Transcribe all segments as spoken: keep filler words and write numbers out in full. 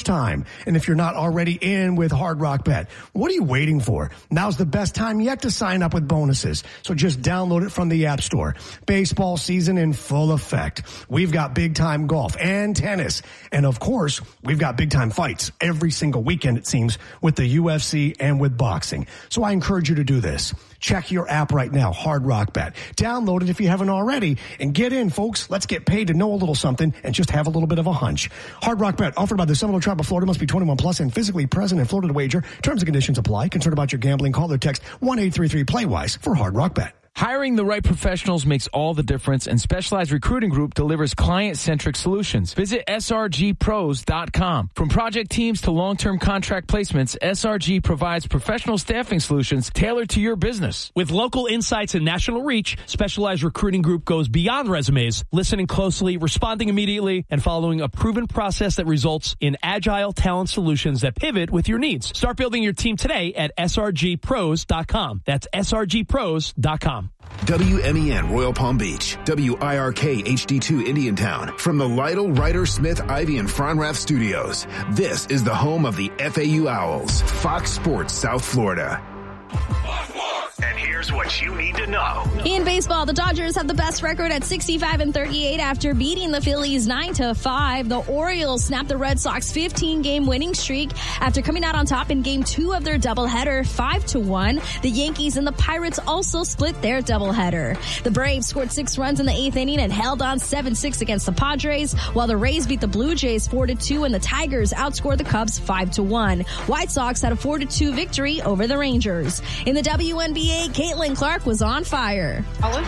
first time, and if you're not already in with Hard Rock Bet, what are you waiting for? Now's the best time yet to sign up with bonuses. So just download it from the App Store. Baseball season in full effect. We've got big time golf and tennis. And of course, we've got big time fights every single weekend, it seems, with the U F C and with boxing. So I encourage you to do this. Check your app right now, Hard Rock Bet. Download it if you haven't already and get in, folks. Let's get paid to know a little something and just have a little bit of a hunch. Hard Rock Bet, offered by the Seminole Tribe of Florida, must be twenty-one plus and physically present in Florida to wager. Terms and conditions apply. Concerned about your gambling? Call or text one eight three three play wise for Hard Rock Bet. Hiring the right professionals makes all the difference, and Specialized Recruiting Group delivers client-centric solutions. Visit S R G pros dot com. From project teams to long-term contract placements, S R G provides professional staffing solutions tailored to your business. With local insights and national reach, Specialized Recruiting Group goes beyond resumes, listening closely, responding immediately, and following a proven process that results in agile talent solutions that pivot with your needs. Start building your team today at S R G pros dot com. That's S R G pros dot com. W M E N Royal Palm Beach, W I R K H D two Indiantown. From the Lytle, Ryder, Smith, Ivy, and Fronrath studios, this is the home of the F A U Owls, Fox Sports South Florida. And here's what you need to know. In baseball, the Dodgers have the best record at sixty-five and thirty-eight after beating the Phillies nine to five. The Orioles snapped the Red Sox fifteen game winning streak after coming out on top in game two of their doubleheader, five to one. The Yankees and the Pirates also split their doubleheader. The Braves scored six runs in the eighth inning and held on seven six against the Padres, while the Rays beat the Blue Jays four to two and the Tigers outscored the Cubs five to one. White Sox had a four to two victory over the Rangers. In the W N B A, Caitlin Clark was on fire. College.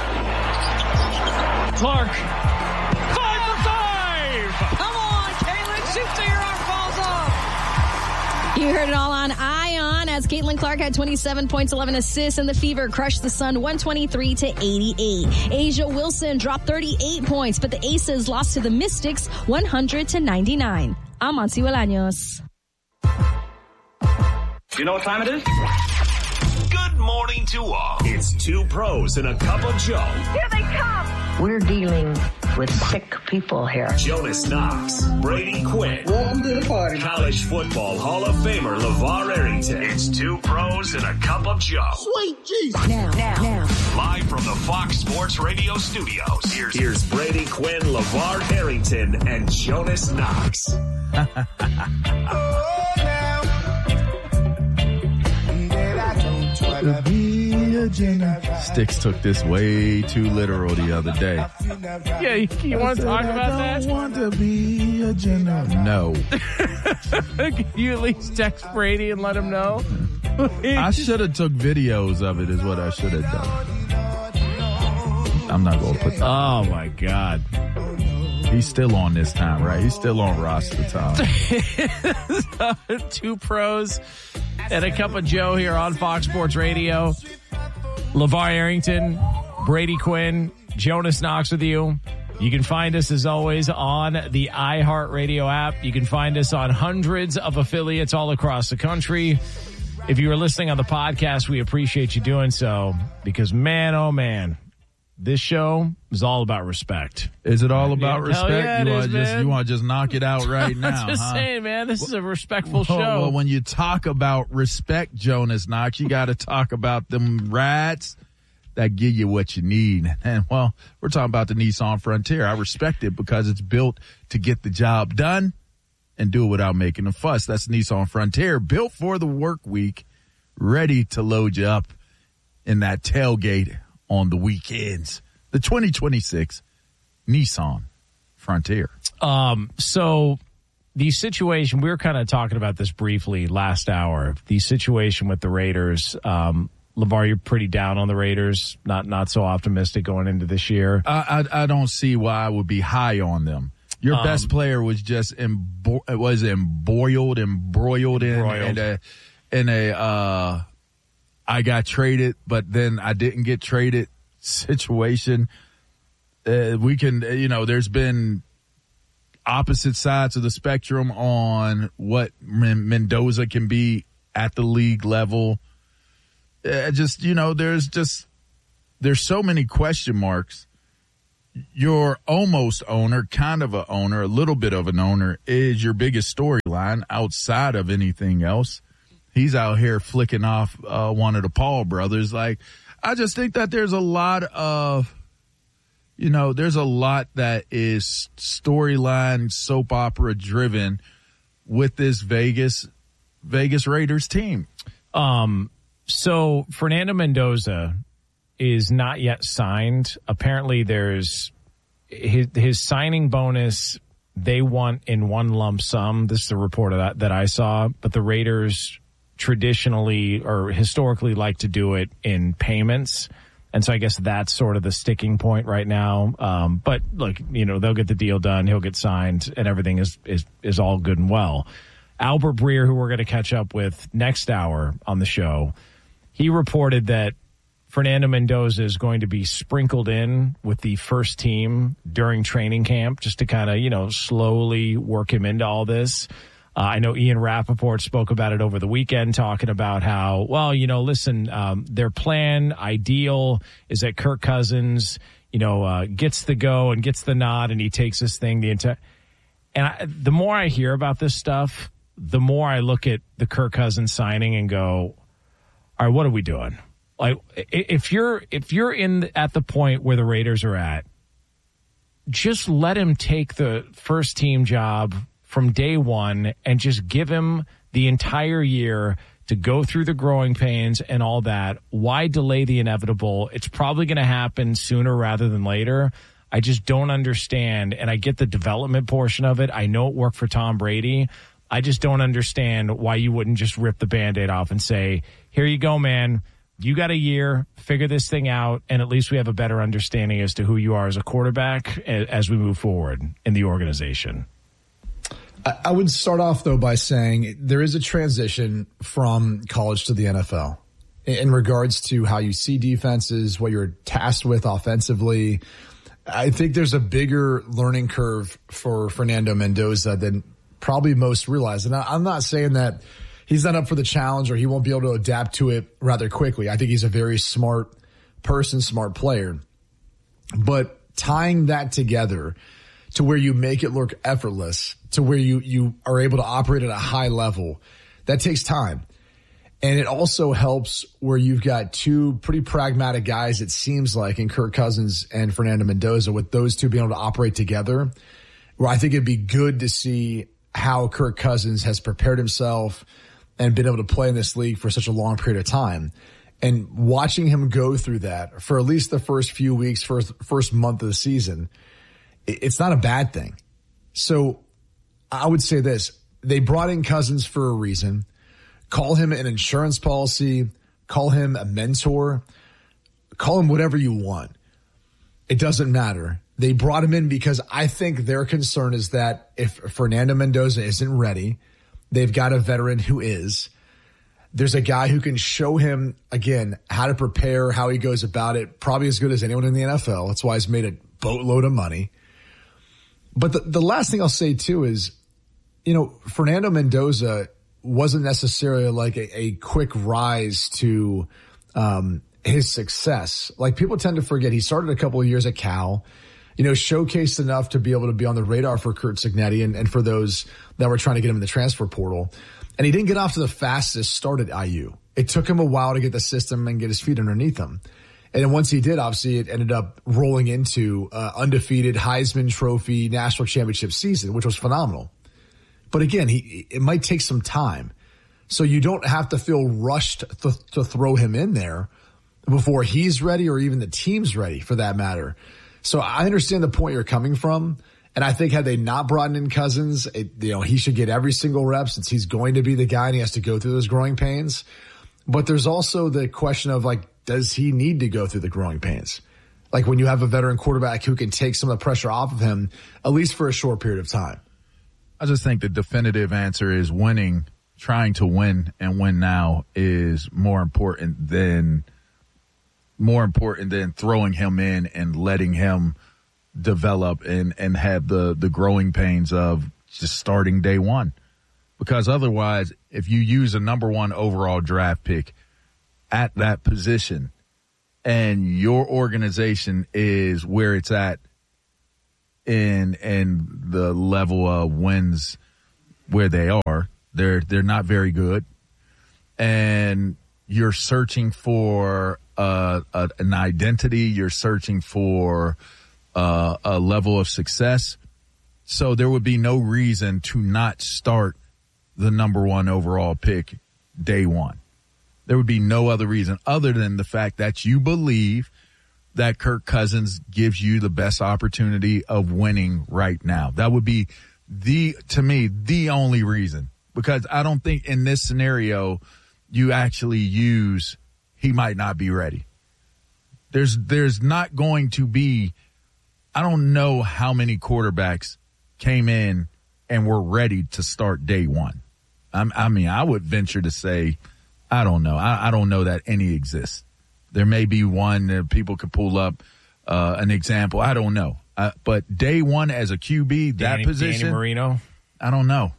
Clark. Five for five! Come on, Caitlin. Shoot till your arm falls off. You heard it all on Ion as Caitlin Clark had twenty-seven points, eleven assists, and the Fever crushed the Sun one twenty-three to eighty-eight. Asia Wilson dropped thirty-eight points, but the Aces lost to the Mystics one hundred to ninety-nine. I'm Monty Bolaños. You know what time it is? Good morning to all. It's two pros and a cup of Joe. Here they come. We're dealing with sick people here. Jonas Knox, Brady Quinn. Welcome to the party. College football Hall of Famer LeVar Arrington. It's two pros and a cup of Joe. Sweet Jesus. Now, now, now. Live from the Fox Sports Radio studios. Here's, here's Brady Quinn, LeVar Arrington, and Jonas Knox. Sticks took this way too literal the other day. Yeah, you, you want to talk about that? I don't want to be a general. No. Can you at least text Brady and let him know? I should have took videos of it is what I should have done. I'm not going to put that. Oh, my God. He's still on this time, right? He's still on roster time. Two pros and a cup of Joe here on Fox Sports Radio. LeVar Arrington, Brady Quinn, Jonas Knox with you. You can find us, as always, on the iHeartRadio app. You can find us on hundreds of affiliates all across the country. If you are listening on the podcast, we appreciate you doing so because, man, oh, man, this show is all about respect. Is it all about yeah, respect? Yeah, you want to just you want to just knock it out right now? I'm just huh? saying, man, this is a respectful well, show. Well, when you talk about respect, Jonas Knox, you got to talk about them rats that give you what you need. And, well, we're talking about the Nissan Frontier. I respect it because it's built to get the job done and do it without making a fuss. That's the Nissan Frontier, built for the work week, ready to load you up in that tailgate on the weekends. The twenty twenty-six Nissan Frontier. Um, so the situation, we were kind of talking about this briefly last hour, the situation with the Raiders. Um, LeVar, you're pretty down on the Raiders, not not so optimistic going into this year. I I, I don't see why I would be high on them. Your um, best player was just embo- was embroiled, embroiled in, in a, in a uh, I got traded, but then I didn't get traded situation. Uh, we can, you know, there's been opposite sides of the spectrum on what Men- Mendoza can be at the league level. Uh, just, you know, there's just, there's so many question marks your almost owner, kind of a owner, a little bit of an owner, is your biggest storyline outside of anything else. He's out here flicking off uh, one of the Paul brothers. Like, I just think that there's a lot of, you know, there's a lot that is storyline, soap opera driven with this Vegas, Vegas Raiders team. Um, so Fernando Mendoza is not yet signed. Apparently there's his, his signing bonus they want in one lump sum. This is the report of that, that I saw, but the Raiders traditionally or historically like to do it in payments. And so I guess that's sort of the sticking point right now. Um, but look, you know, they'll get the deal done. He'll get signed and everything is, is, is all good and well. Albert Breer, who we're going to catch up with next hour on the show, he reported that Fernando Mendoza is going to be sprinkled in with the first team during training camp just to kind of, you know, slowly work him into all this. Uh, I know Ian Rappaport spoke about it over the weekend, talking about how, well, you know, listen, um, their plan, ideal, is that Kirk Cousins, you know, uh, gets the go and gets the nod and he takes this thing the entire. And I, the more I hear about this stuff, the more I look at the Kirk Cousins signing and go, all right, what are we doing? Like, if you're if you're in the, at the point where the Raiders are at, just let him take the first team job from day one and just give him the entire year to go through the growing pains and all that. Why delay the inevitable? It's probably going to happen sooner rather than later. I just don't understand, and I get the development portion of it. I know it worked for Tom Brady. I just don't understand why you wouldn't just rip the Band-Aid off and say, here you go, man. You got a year, figure this thing out, and at least we have a better understanding as to who you are as a quarterback as we move forward in the organization. I would start off, though, by saying there is a transition from college to the N F L in regards to how you see defenses, what you're tasked with offensively. I think there's a bigger learning curve for Fernando Mendoza than probably most realize. And I'm not saying that he's not up for the challenge or he won't be able to adapt to it rather quickly. I think he's a very smart person, smart player. But tying that together to where you make it look effortless, to where you, you are able to operate at a high level, that takes time. And it also helps where you've got two pretty pragmatic guys, it seems like, in Kirk Cousins and Fernando Mendoza, with those two being able to operate together, where I think it'd be good to see how Kirk Cousins has prepared himself and been able to play in this league for such a long period of time. And watching him go through that for at least the first few weeks, first, first month of the season, it's not a bad thing. So I would say this. They brought in Cousins for a reason. Call him an insurance policy. Call him a mentor. Call him whatever you want. It doesn't matter. They brought him in because I think their concern is that if Fernando Mendoza isn't ready, they've got a veteran who is. There's a guy who can show him, again, how to prepare, how he goes about it, probably as good as anyone in the N F L. That's why he's made a boatload of money. But the, the last thing I'll say, too, is, you know, Fernando Mendoza wasn't necessarily like a, a quick rise to um, his success. Like, people tend to forget he started a couple of years at Cal, you know, showcased enough to be able to be on the radar for Curt Cignetti and, and for those that were trying to get him in the transfer portal. And he didn't get off to the fastest start at I U. It took him a while to get the system and get his feet underneath him. And then once he did, obviously, it ended up rolling into uh, undefeated Heisman Trophy national championship season, which was phenomenal. But again, he it might take some time. So you don't have to feel rushed to, to throw him in there before he's ready or even the team's ready for that matter. So I understand the point you're coming from. And I think had they not brought in Cousins, it, you know, he should get every single rep since he's going to be the guy and he has to go through those growing pains. But there's also the question of, like, does he need to go through the growing pains? Like, when you have a veteran quarterback who can take some of the pressure off of him, at least for a short period of time. I just think the definitive answer is winning, trying to win and win now is more important than more important than throwing him in and letting him develop and, and have the, the growing pains of just starting day one. Because otherwise, if you use a number one overall draft pick at that position and your organization is where it's at in in the level of wins where they are. They're they're not very good, and you're searching for uh, a, an identity. You're searching for uh, a level of success. So there would be no reason to not start the number one overall pick day one. There would be no other reason other than the fact that you believe that Kirk Cousins gives you the best opportunity of winning right now. That would be the, to me, the only reason, because I don't think in this scenario you actually use he might not be ready. There's, there's not going to be, I don't know how many quarterbacks came in and were ready to start day one. I'm, I mean, I would venture to say, I don't know. I, I don't know that any exists. There may be one that people could pull up uh, an example. I don't know. Uh, but day one as a Q B, that Danny, position, Danny Marino. I don't know.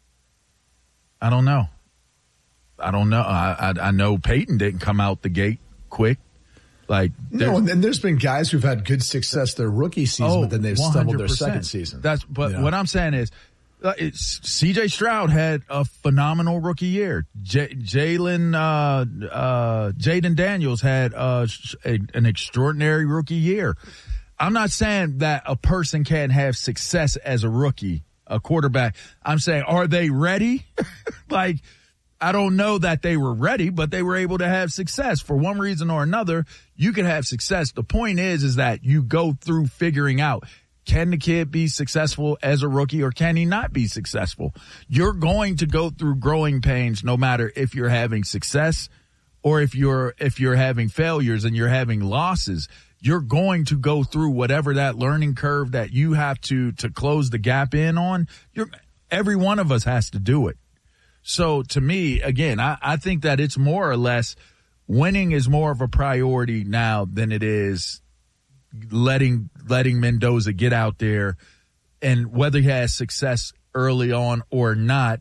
I don't know. I don't know. I, I I know Peyton didn't come out the gate quick. Like no, and then there's been guys who've had good success their rookie season, oh, but then they've one hundred stumbled percent. their second season. That's but yeah. What I'm saying is, uh, it's, C J Stroud had a phenomenal rookie year. J- Jalen uh, uh, Jaden Daniels had uh, a, an extraordinary rookie year. I'm not saying that a person can't have success as a rookie, a quarterback. I'm saying, are they ready? Like, I don't know that they were ready, but they were able to have success for one reason or another. You can have success. The point is, is that you go through figuring out, can the kid be successful as a rookie or can he not be successful? You're going to go through growing pains no matter if you're having success or if you're, if you're having failures and you're having losses. You're going to go through whatever that learning curve that you have to, to close the gap in on. You're, every one of us has to do it. So to me, again, I, I think that it's more or less winning is more of a priority now than it is letting, letting Mendoza get out there, and whether he has success early on or not,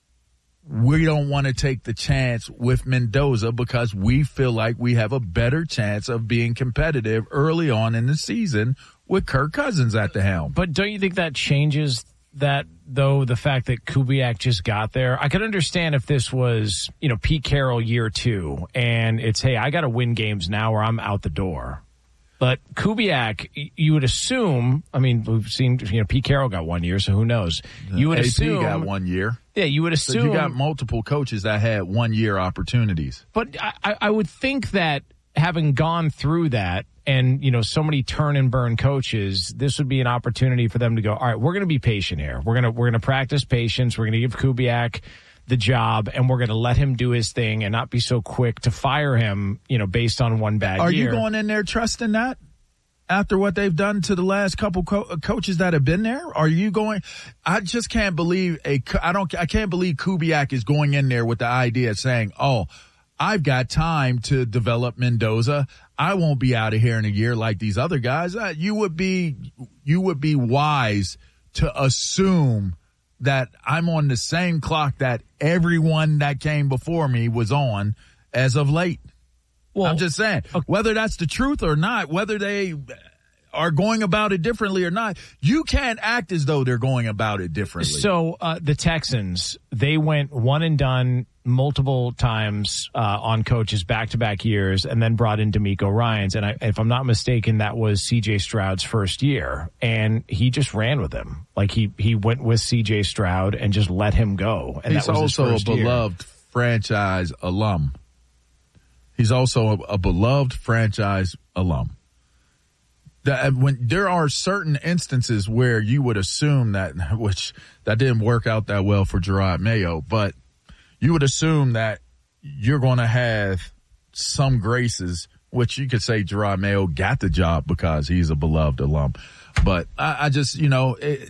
we don't want to take the chance with Mendoza because we feel like we have a better chance of being competitive early on in the season with Kirk Cousins at the helm. But don't you think that changes that, though, the fact that Kubiak just got there? I could understand if this was, you know, Pete Carroll year two and it's, hey, I got to win games now or I'm out the door. But Kubiak, you would assume, I mean, we've seen, you know, Pete Carroll got one year, so who knows? You would A P assume. got one year. Yeah, you would assume. So you got multiple coaches that had one year opportunities. But I, I would think that having gone through that and, you know, so many turn and burn coaches, this would be an opportunity for them to go, all right, we're going to be patient here. We're going to, we're going to practice patience. We're going to give Kubiak the job and we're going to let him do his thing and not be so quick to fire him, you know, based on one bad Are year. you going in there trusting that? After what they've done to the last couple co- coaches that have been there, are you going? I just can't believe a. I don't. I can't believe Kubiak is going in there with the idea of saying, "Oh, I've got time to develop Mendoza. I won't be out of here in a year like these other guys." Uh, you would be. You would be wise to assume that I'm on the same clock that everyone that came before me was on as of late. Well, I'm just saying, okay. Whether that's the truth or not, whether they are going about it differently or not, you can't act as though they're going about it differently. So uh, the Texans, they went one and done multiple times uh, on coaches back-to-back years and then brought in DeMeco Ryans. And I, if I'm not mistaken, that was C J Stroud's first year. And he just ran with him. Like he, he went with C J Stroud and just let him go. And He's that was also his first a year. beloved franchise alum. He's also a, a beloved franchise alum. That when there are certain instances where you would assume that, which that didn't work out that well for Gerard Mayo, but you would assume that you're going to have some graces, which you could say Gerard Mayo got the job because he's a beloved alum. But I, I just, you know, it,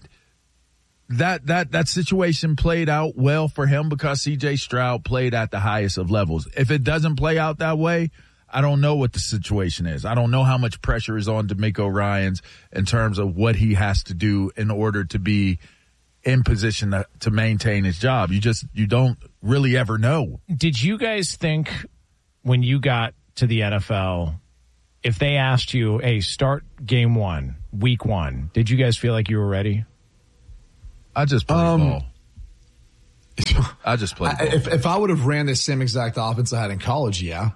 that that that situation played out well for him because C J Stroud played at the highest of levels. If it doesn't play out that way, I don't know what the situation is. I don't know how much pressure is on DeMeco Ryans in terms of what he has to do in order to be in position to, to maintain his job. You just, you don't really ever know. Did you guys think when you got to the N F L if they asked you, hey, start game one, week one, did you guys feel like you were ready? I just played Um, ball. I just played ball. I, if, if I would have ran the same exact offense I had in college, yeah.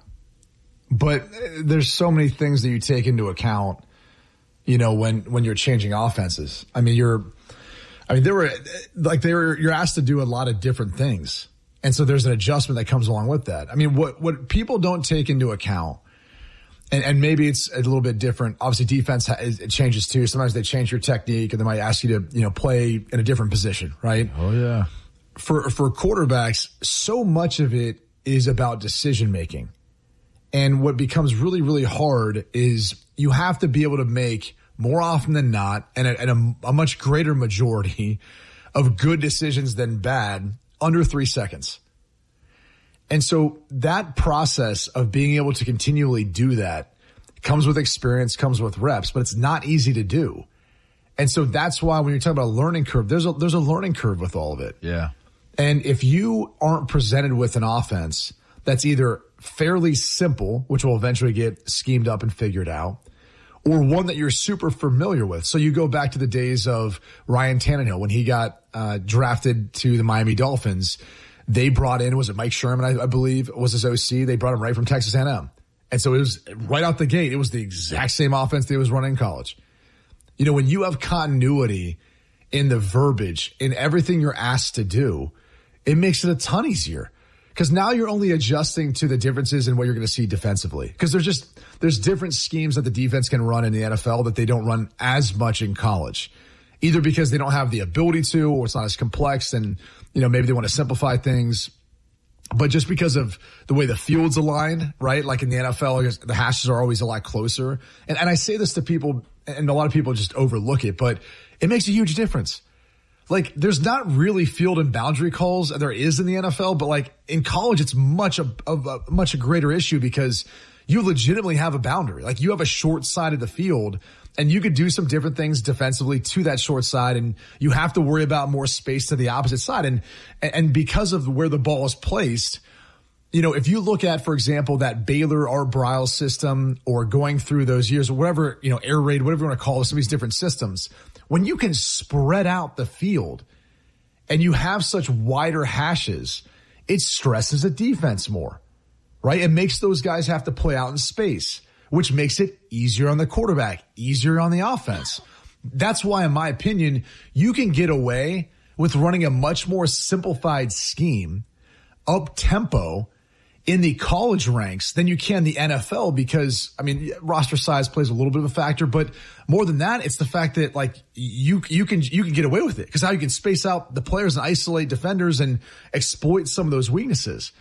But there's so many things that you take into account, you know, when, when you're changing offenses. I mean, you're, I mean, there were like they were, you're asked to do a lot of different things. And so there's an adjustment that comes along with that. I mean, what, what people don't take into account, and, and maybe it's a little bit different. Obviously defense ha- it changes too. Sometimes they change your technique and they might ask you to, you know, play in a different position, right? Oh yeah. For, for quarterbacks, so much of it is about decision making. And what becomes really, really hard is you have to be able to make more often than not, and a, and a, a much greater majority of good decisions than bad under three seconds. And so that process of being able to continually do that comes with experience, comes with reps, but it's not easy to do. And so that's why when you're talking about a learning curve, there's a, there's a learning curve with all of it. Yeah. And if you aren't presented with an offense that's either fairly simple, which will eventually get schemed up and figured out, or one that you're super familiar with. So you go back to the days of Ryan Tannehill when he got uh, drafted to the Miami Dolphins. They brought in, was it Mike Sherman, I, I believe, was his O C. They brought him right from Texas A and M. And so it was right out the gate. It was the exact same offense they was running in college. You know, when you have continuity in the verbiage, in everything you're asked to do, it makes it a ton easier. Because now you're only adjusting to the differences in what you're going to see defensively. Because there's just, there's different schemes that the defense can run in the N F L that they don't run as much in college. Either because they don't have the ability to, or it's not as complex, and, you know, maybe they want to simplify things. But just because of the way the fields align, right? Like in the N F L, the hashes are always a lot closer. And, and I say this to people, and a lot of people just overlook it, but it makes a huge difference. Like, there's not really field and boundary calls. There is in the N F L, but like in college, it's much of a, a much a greater issue because you legitimately have a boundary. Like, you have a short side of the field, and you could do some different things defensively to that short side, and you have to worry about more space to the opposite side. And and because of where the ball is placed, you know, if you look at, for example, that Baylor Art Briles system, or going through those years, or whatever, you know, air raid, whatever you want to call it, some of these different systems, when you can spread out the field and you have such wider hashes, it stresses a defense more, right? It makes those guys have to play out in space, which makes it easier on the quarterback, easier on the offense. That's why, in my opinion, you can get away with running a much more simplified scheme, up tempo, in the college ranks than you can the N F L, because, I mean, roster size plays a little bit of a factor, but more than that, it's the fact that, like, you, you can, you can get away with it because how you can space out the players and isolate defenders and exploit some of those weaknesses.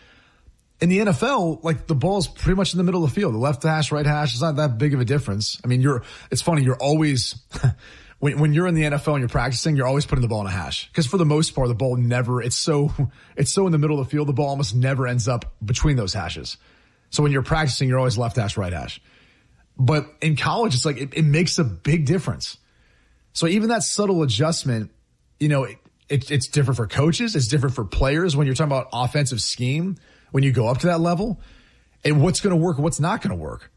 In the N F L, like, the ball's pretty much in the middle of the field. The left hash, right hash, it's not that big of a difference. I mean, you're, it's funny, you're always, when, when you're in the N F L and you're practicing, you're always putting the ball in a hash. Because for the most part, the ball never, it's so, it's so in the middle of the field, the ball almost never ends up between those hashes. So when you're practicing, you're always left hash, right hash. But in college, it's like, it, it makes a big difference. So even that subtle adjustment, you know, it, it, it's different for coaches. It's different for players when you're talking about offensive scheme, when you go up to that level, and what's going to work and what's not going to work.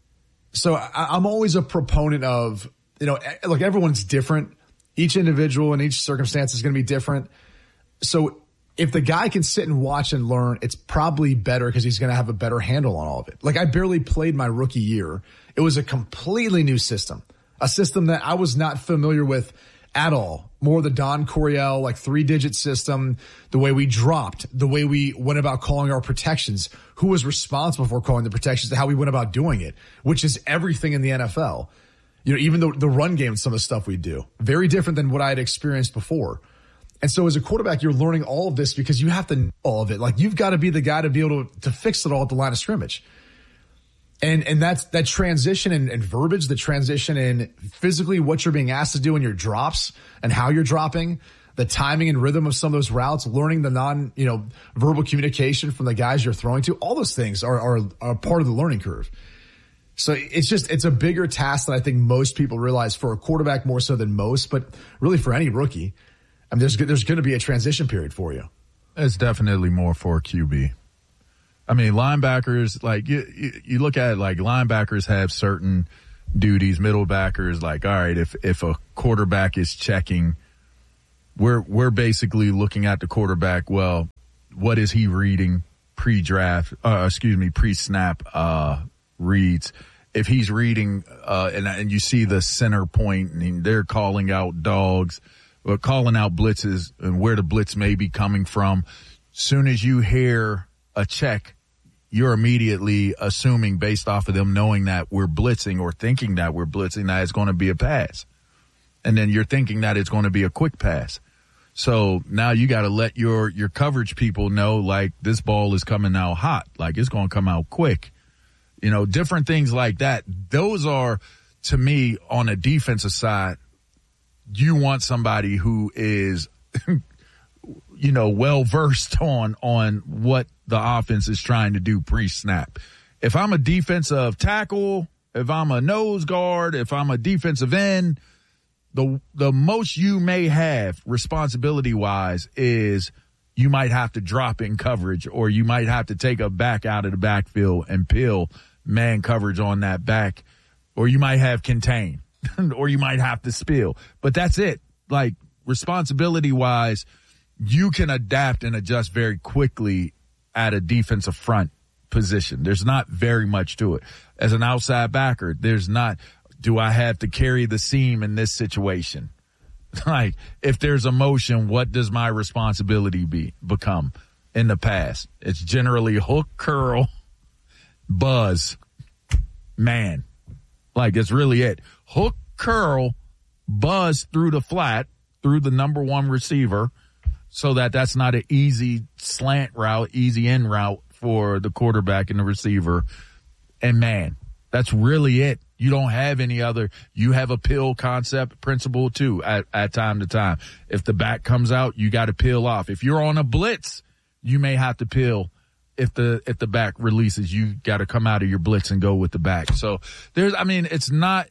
So I, I'm always a proponent of, you know, look, everyone's different. Each individual and each circumstance is going to be different. So if the guy can sit and watch and learn, it's probably better because he's going to have a better handle on all of it. Like, I barely played my rookie year. It was a completely new system, a system that I was not familiar with at all. More the Don Coryell, like, three-digit system, the way we dropped, the way we went about calling our protections, who was responsible for calling the protections, how we went about doing it, which is everything in the N F L. You know, even the, the run game, some of the stuff we do, very different than what I had experienced before. And so as a quarterback, you're learning all of this because you have to know all of it. Like, you've got to be the guy to be able to, to fix it all at the line of scrimmage. And, and that's that transition in, in verbiage, the transition in physically what you're being asked to do in your drops and how you're dropping, the timing and rhythm of some of those routes, learning the non, you know, verbal communication from the guys you're throwing to. All those things are, are, are part of the learning curve. So it's just, it's a bigger task than I think most people realize for a quarterback, more so than most, but really for any rookie. I mean, there's, there's going to be a transition period for you. It's definitely more for a Q B. I mean, linebackers, like you, you, you look at it, like linebackers have certain duties. Middle backers, like, all right, if, if a quarterback is checking, we're, we're basically looking at the quarterback. Well, what is he reading pre-draft, uh, excuse me, pre-snap, uh, reads? If he's reading, uh, and, and you see the center point and they're calling out dogs or calling out blitzes and where the blitz may be coming from. Soon as you hear a check, you're immediately assuming based off of them knowing that we're blitzing or thinking that we're blitzing that it's going to be a pass. And then you're thinking that it's going to be a quick pass. So now you got to let your, your coverage people know, like, this ball is coming out hot. Like, it's going to come out quick. You know, different things like that. Those are, to me, on a defensive side, you want somebody who is, you know, well-versed on, on what the offense is trying to do pre-snap. If I'm a defensive tackle, if I'm a nose guard, if I'm a defensive end, the the most you may have responsibility-wise is you might have to drop in coverage, or you might have to take a back out of the backfield and peel man coverage on that back, or you might have contain, or you might have to spill. But that's it. Like, responsibility-wise, you can adapt and adjust very quickly at a defensive front position. There's not very much to it. As an outside backer, there's not, do I have to carry the seam in this situation? Like, if there's a motion, what does my responsibility be become in the past? It's generally hook, curl, buzz, man. Like, it's really it. Hook, curl, buzz through the flat, through the number one receiver, so that that's not an easy slant route, easy in route for the quarterback and the receiver. And, man, that's really it. You don't have any other. You have a pill concept principle, too, at, at time to time. If the back comes out, you got to peel off. If you're on a blitz, you may have to peel. If the if the back releases, you got to come out of your blitz and go with the back. So, there's, I mean, it's not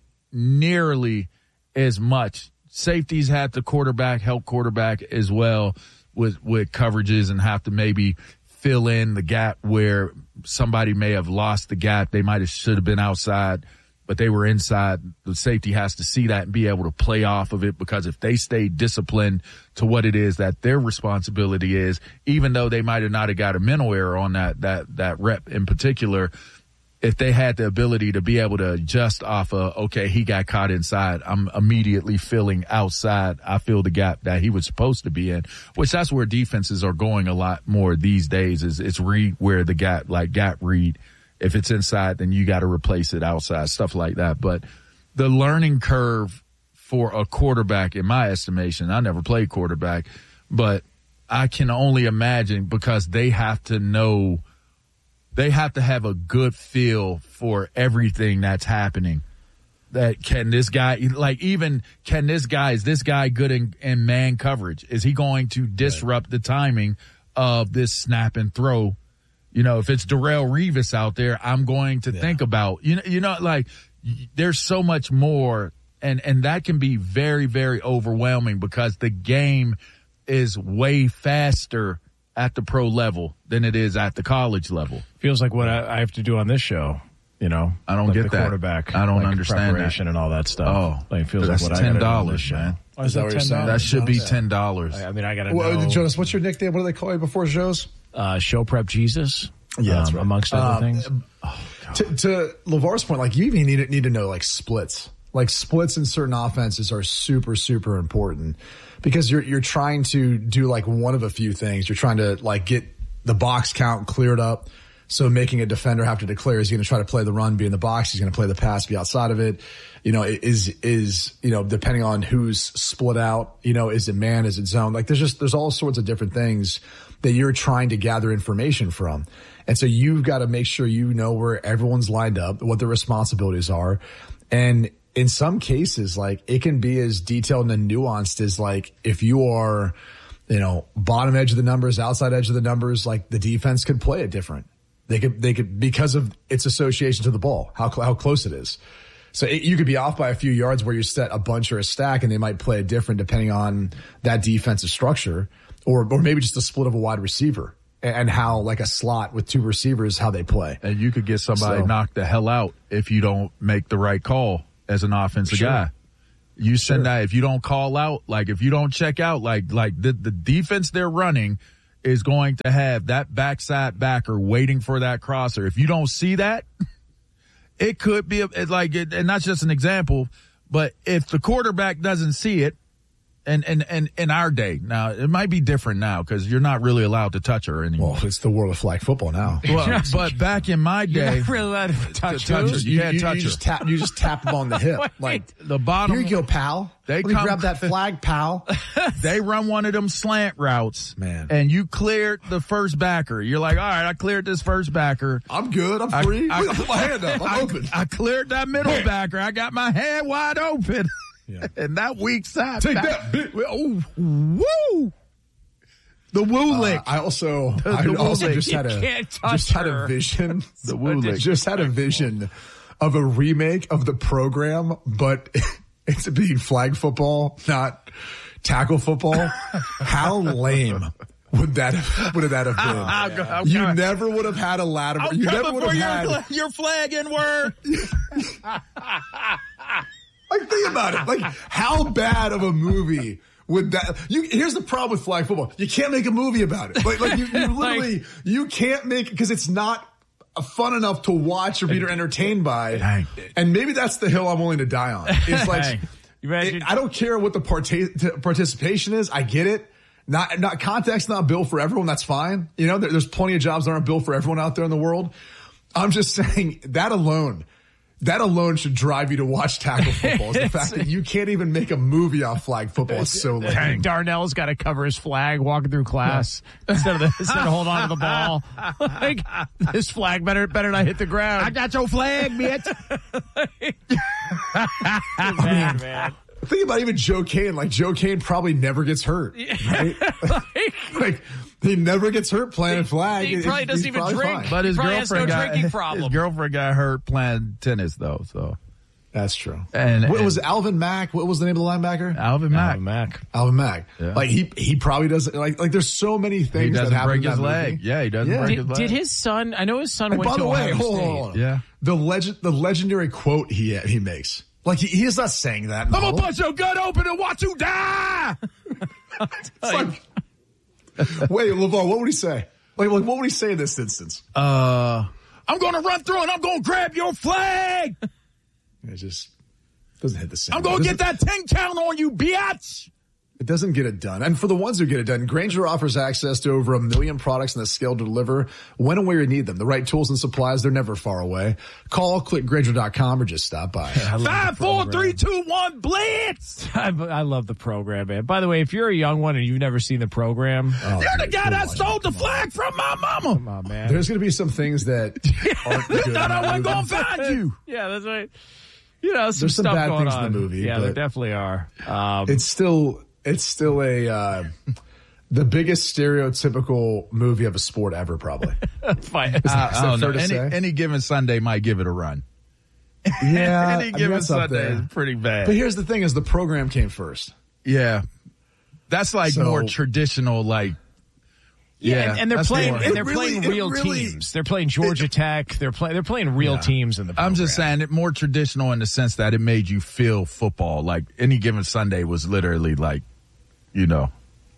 nearly as much. Safeties have the quarterback, help quarterback as well with, with coverages and have to maybe fill in the gap where somebody may have lost the gap. They might have should have been outside, but they were inside. The safety has to see that and be able to play off of it, because if they stay disciplined to what it is that their responsibility is, even though they might have not have got a mental error on that, that, that rep in particular, if they had the ability to be able to adjust off of, okay, he got caught inside, I'm immediately filling outside. I fill the gap that he was supposed to be in, which that's where defenses are going a lot more these days, is it's read where the gap, like gap read. If it's inside, then you got to replace it outside, stuff like that. But the learning curve for a quarterback, in my estimation, I never played quarterback, but I can only imagine, because they have to know, they have to have a good feel for everything that's happening. That can this guy, like even, can this guy, is this guy good in, in man coverage? Is he going to disrupt the timing of this snap and throw? You know, if it's Darrelle Revis out there, I'm going to yeah. think about, you know, you know, like there's so much more, and, and that can be very, very overwhelming, because the game is way faster at the pro level than it is at the college level. Feels like what I, I have to do on this show. You know, I don't like get the that. Quarterback. I don't like understand preparation that. and all that stuff. Oh, like it feels that's like what ten I dollars, man. Oh, is that ten dollars? That should be ten dollars. I mean, I got to well, know. Jonas, what's your nickname? What do they call you before shows? Uh, show prep Jesus. Yeah, that's um, right. Amongst other um, things. Oh, to, to LeVar's point, like you even need to, need to know like splits. Like splits in certain offenses are super, super important, because you're you're trying to do like one of a few things. You're trying to like get the box count cleared up. So making a defender have to declare, is he going to try to play the run, be in the box? He's going to play the pass, be outside of it. You know, is, is, you know, depending on who's split out, you know, is it man, is it zone? Like there's just, there's all sorts of different things that you're trying to gather information from. And so you've got to make sure you know where everyone's lined up, what their responsibilities are. And in some cases, like it can be as detailed and nuanced as like if you are, you know, bottom edge of the numbers, outside edge of the numbers, like the defense could play it different. They could, they could, because of its association to the ball, how, how close it is. So it, you could be off by a few yards where you set a bunch or a stack, and they might play it different depending on that defensive structure, or, or maybe just the split of a wide receiver. and how like a slot with two receivers, how they play. And you could get somebody So- knocked the hell out if you don't make the right call as an offensive Sure. guy. You send Sure. that if you don't call out, like if you don't check out, like like the the defense they're running is going to have that backside backer waiting for that crosser. If you don't see that, it could be a, it like it, and that's just an example. But if the quarterback doesn't see it, and and and in our day now, it might be different now because you're not really allowed to touch her anymore. Well, it's the world of flag football now. Well, but back in my day, You're not really allowed to touch touch who? her. You can't touch you her. Just tap, you just tap them on the hip. Like, The bottom, here you go, pal. They Let me come- grab that flag, pal. they run one of them slant routes, Man. and you cleared the first backer. You're like, all right, I cleared this first backer. I'm good. I'm I- free. I- I, put my hand up. I'm I, open. I cleared that middle backer. I got my hand wide open. Yeah. And that weak side. Take back- that, bitch. Oh, woo! The woo lick. Uh, I also, The- I the also Woo just Lick. had You a, can't touch just had her. a vision. The Woo Lick. Just had a vision of a remake of the program, but it's being flag football, not tackle football. How lame would that have, would that have been? I'll go- I'll You go- never would have had a ladder. I'm You never coming would for have your, had. your flag in word. Like, think about it. Like, how bad of a movie would that? You here's the problem with flag football. You can't make a movie about it. Like, like you, you literally you can't make because it's not fun enough to watch or be entertained by. Dang. And maybe that's the hill I'm willing to die on. It's like Dang. You imagine- it- I don't care what the parta- participation is. I get it. Not not context not built for everyone. That's fine. You know, there, there's plenty of jobs that aren't built for everyone out there in the world. I'm just saying that alone. That alone should drive you to watch tackle football. Is the fact that you can't even make a movie off flag football is so lame. Darnell's got to cover his flag walking through class instead of the, instead of hold on to the ball. Like, this flag better better not hit the ground. I got your flag, bitch. Man, man. Think about even Joe Kane. Like Joe Kane probably never gets hurt. Right? Like he never gets hurt playing flag. he It- probably it- doesn't he's even probably drink. fine. But his Probably has girlfriend no got drinking problem. his girlfriend got hurt playing tennis though. So That's true. And- what and- was it, Alvin Mack? What was the name of the linebacker? Alvin Mack, Oh, Mac. Alvin Mack. Yeah. Like he he probably doesn't like like there's so many he things that doesn't happen break in his that leg. movie. Yeah, he doesn't Yeah. break Did, his leg. did his son? I know his son And went by to the way, Ohio hold on, State. hold on. Yeah. The legend the legendary quote he he makes. Like he, he is not saying that. in the I'm gonna huddle. bust your gut open and watch you die. It's like, wait, LeVar, what would he say? Like, like, what would he say in this instance? Uh, I'm gonna run through and I'm gonna grab your flag. It just doesn't hit the same. I'm gonna It get doesn't- that ten count on you, bitch. It doesn't get it done. And for the ones who get it done, Grainger offers access to over a million products and the scale to deliver when and where you need them. The right tools and supplies, they're never far away. Call, click Grainger dot com or just stop by. Five, four, three, two, one, blitz. I, I love the program, man. By the way, if you're a young one and you've never seen the program, Oh, You're the dude, guy come that on. stole the flag from my mama. come on, man. There's going to be some things that aren't good. in Thought I that wasn't movie. gonna find you. Yeah, that's right. You know, some There's some stuff bad going things in on the movie, Yeah, there but- definitely are. Um, It's still, it's still a, uh, the biggest stereotypical movie of a sport ever, probably. fine. I, I don't know. fair to Any, say? any given Sunday might give it a run. Yeah. I any mean, given that's up Sunday there. is pretty bad. But here's the thing is the program came first. Yeah. That's like So- more traditional, like, Yeah, yeah. and, and they're that's playing more- and they're It really- playing it real really- teams. They're playing Georgia Tech. They're playing they're playing real Yeah. teams in the program. I'm just saying it more traditional in the sense that it made you feel football. Like any given Sunday was literally like, you know,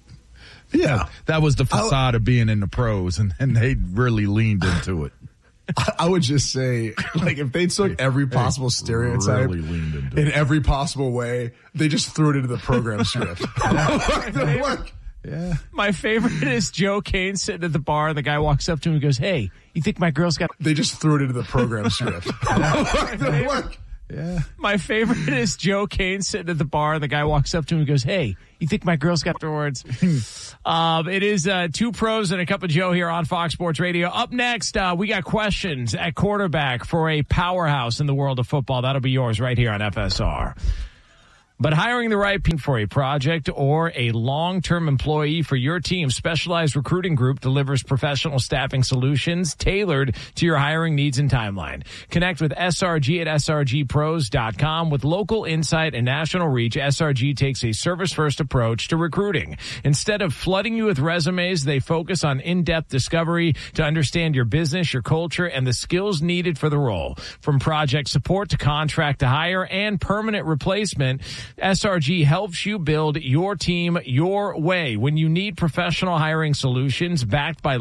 Yeah. that was the facade of being in the pros, and, and they really leaned into it. I would just say, like, if they took every possible stereotype really leaned into in it. every possible way, they just threw it into the program script. They're like, Yeah. My favorite is Joe Kane sitting at the bar and the guy walks up to him and goes, "Hey, you think my girl's got..." they just threw it into the program script. They're like, Yeah. My favorite is Joe Kane sitting at the bar and the guy walks up to him and goes, "Hey, you think my girl's got words?" um, it is uh, two pros and a cup of Joe here on Fox Sports Radio. Up next, uh, we got questions at quarterback for a powerhouse in the world of football. That'll be yours right here on F S R. But hiring the right people for a project or a long-term employee for your team, Specialized Recruiting Group delivers professional staffing solutions tailored to your hiring needs and timeline. Connect with S R G at S R G pros dot com. With local insight and national reach, S R G takes a service-first approach to recruiting. Instead of flooding you with resumes, they focus on in-depth discovery to understand your business, your culture, and the skills needed for the role. From project support to contract to hire and permanent replacement, S R G helps you build your team your way. When you need professional hiring solutions backed by